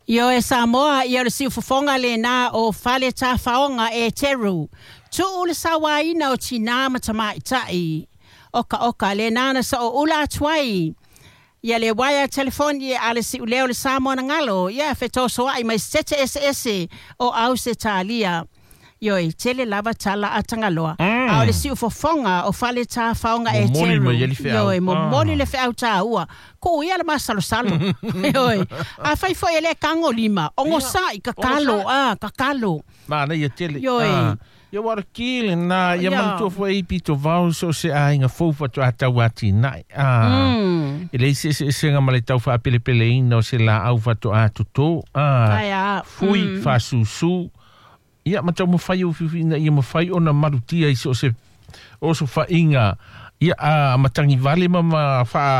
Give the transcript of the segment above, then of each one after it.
Yo e Samoa ia le siufofonga le na o fale ta faonga e teru. Tu ule sawaina o tina matamai tai. Oka le nana sa o ula tuai. Ia le waya telefoni ale si uleo le Samoa na ngalo. Ia fetoso ai mai sete ese o au se talia. Yo e tele lava tala atangaloa. Au le siufofonga o fale ta faonga e teru. Yo e momoli le fe au ta ua. Ko ia le masalo salo. Yo a fai foi ele kango lima. Ongo sai kakalo. Ma na ia tele. Yo Ia wara kile na ia mantua foi pito vau so se a inga fofa to ata wati nai. Ele se nga male tau fa pele ino se la au fa to atu to. Fui fa susu. Ia matau mo fai ufifina ia mo fai ona marutia iso se oso fa inga. Ia matangi vale ma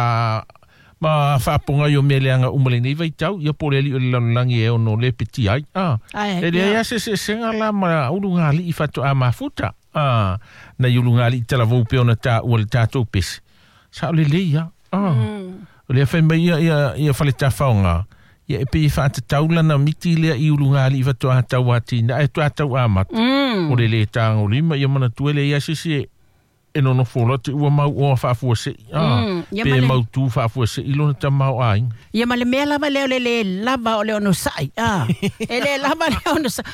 fa ponga yo mele anga umale nei vai tau ia poleli o langi e ono le peti ai ele ia se senga la ma ulunga li fato a mafuta na ulunga li tala vo pe ona ta o le tato pes sa le ia le fa mai ia fale ta faunga ia pe fa ta taula na miti le i ulunga li fato a tawati na e ta amat o le tanga o lima ia mana tuele ia se e no fola te ua mau o fa fuese pe mau tu fa fuese ilo ta mau ai ia male me lava le lava o le ono sai ele lava le ono sai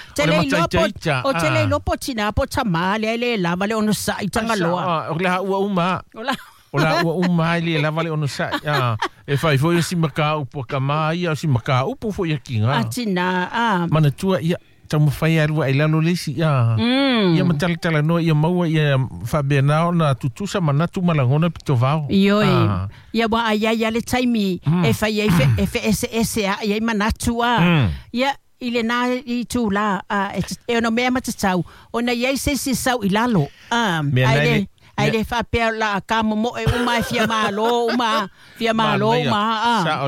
tele lopo tina po tama le lava le ono sai tangaloa o la ua uma le lava le ono sai e fai foi si maka upo kama ia si maka upo foi akinga atina mana tua ia tamu fai arua i lalo lesi ia matala no ia maua ia fabenao na tutusa manatu malangona pito vao ia wa ai le taimi e fai e fe ese ia manatu ia ile na i tu la e no mea matatau ona ia se sau i lalo ai fa pe la kamo mo e uma fia malo sa o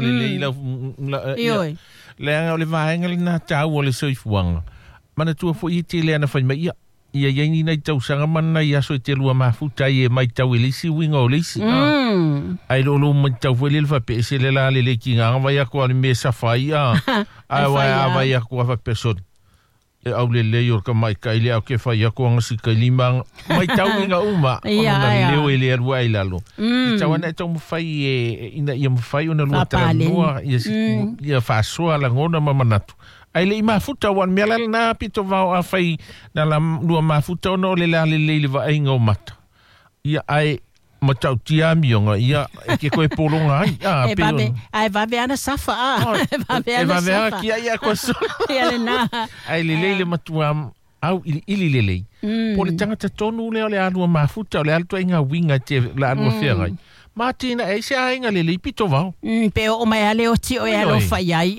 le le o le vaenga le na tau o le soifuanga mana tua fo i te le ana fai mai ia ni nei tau sanga mana ia so te lua mafuta i e mai tau elisi winga o lisi ai lo mai tau fo le fa pe se le la le ki nga vai ko ni me sa fai vai ko fa person e au le or ka mai kai le ke fai ko nga si kai limang mai tau winga uma ona leo ele arua i lalo tau ana tau mo fai ina ia mo fai ona lua tra noa ia fa soa la ngona mamanatu ai le mafuta wan mela na pito vao a fai na la lua mafuta no le va ingo mata ia ai matau tia mionga ia ke koe polonga ai va ve ana safa va ve ki ia ko so ia le na ai le matuam au ili le po le tangata tonu le alua mafuta le alto inga winga te la alua fenga Martina e se ainga le pito vao. Pe o mai ale o ti o e alo fai ai.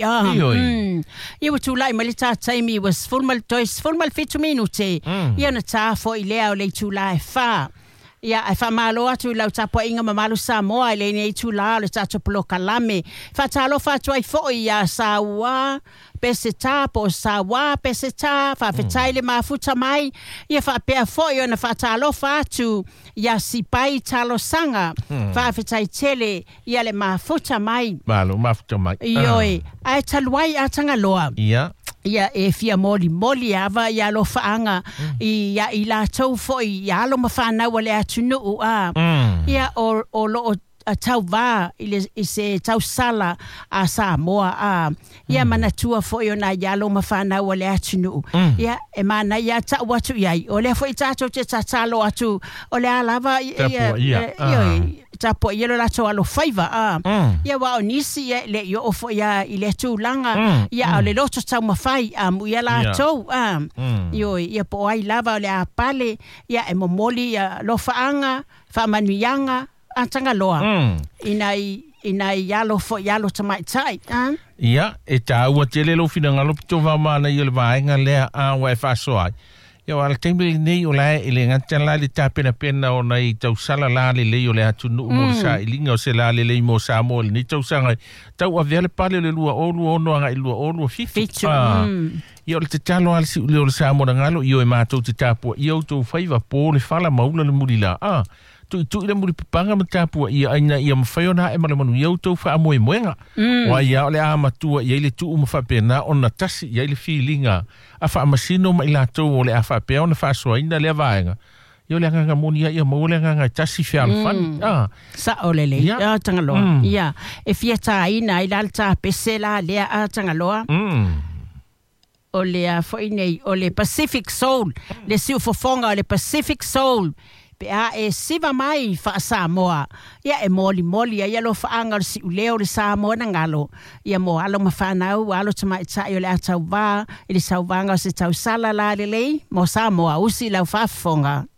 Ia wa tūlai ma le tā taimi was formal 5 minute. Ia na tā fo i lea o le tūlai wha. Ia e wha malo atu lau tapo inga mamalu Samoa i le nei tūlai le tāto polo kalame. Wha tālo wha tuai fo i a Sawa. Pese tā po Sawa pese tā. Wha whetai le mafuta mai. Ia wha pea fo i ona wha tālo wha atu. Ia sipai talo sanga. Wha whetai tele ia le mafuta mai. Mafuta mai. Ioi. Ai taluai a tangaloa. Ia. Ia e fia moli ava ia lo faanga ia i la tau foi ia lo mafana wale atunu ia o lo tau va i se tau sala a Samoa ia manatua foi ona ia lo mafana wale atunu ia e mana ia ta watu ia o le foi tato te tatalo atu o le alava ia tapo ia lo lato alo faiva ia wa onisi le yo ofo ia i le tūlanga ia o le loto tau mawhai mu ia lato yo ia po ai lava o le apale ia e momoli ia lo faanga whamanuianga atanga loa inai yalo fo yalo tamai tai ia e ta ua tele lo fina ngalo pito va mana ia le vaenga lea wa fa soai ia ala tembe nei o la ele ngata la le tapena pena o nei tau sala la le o le atu no mo sa ilinga o se la le mo sa mo ni tau sanga tau avele pale le lua o no nga lua o lua fifi ia le talo al si le sa mo ngalo io e matou te tapo io to faiva po le fala maula le mulila tu ile muri panga matapu ia aina ia mfaiona e male manu iau tau wha amoe moenga. Wa ia ole a matua ia ile tu umawhapena ona tasi ia ile feelinga a wha amasino ma ila tau ole a whapea ona wha soaina le avaenga. Ia ole nganga moni ia maule nganga tasi whialfani. Sa ole le, ia tangaloa. Ia, e fia ta ina ila alta pesela lea a tangaloa. O le a foinei, o le Pacific Soul, le siu fofonga o le Pacific Soul. Pe a e siva mai fa Samoa. Ia e moli ia lo faanga si uleo le Samoa na ngalo. Ia mo alo mafanau, alo tama itai o le atau va, ili sauvanga o se tau sala la lelei, mo Samoa usi lau fafonga.